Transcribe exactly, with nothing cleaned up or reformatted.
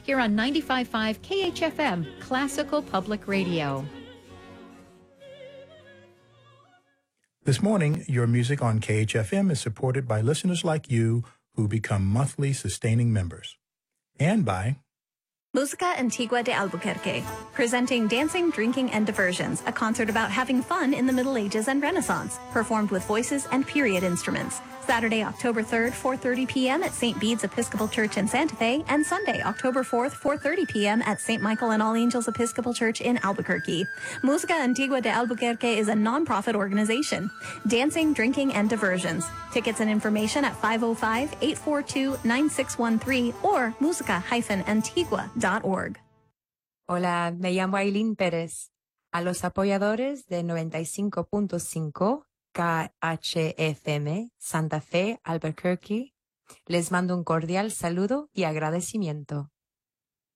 here on ninety-five point five K H F M, Classical Public Radio. This morning, your music on K H F M is supported by listeners like you who become monthly sustaining members. And by Música Antigua de Albuquerque, presenting Dancing, Drinking, and Diversions, a concert about having fun in the Middle Ages and Renaissance, performed with voices and period instruments. Saturday, October third, four thirty p.m. at Saint Bede's Episcopal Church in Santa Fe, and Sunday, October fourth, four thirty p.m. at Saint Michael and All Angels Episcopal Church in Albuquerque. Música Antigua de Albuquerque is a non-profit organization. Dancing, Drinking, and Diversions. Tickets and information at five oh five, eight four two, nine six one three or musica dash antigua dot org. Hola, me llamo Aileen Pérez. A los apoyadores de noventa y cinco punto cinco K H F M Santa Fe, Albuquerque, les mando un cordial saludo y agradecimiento.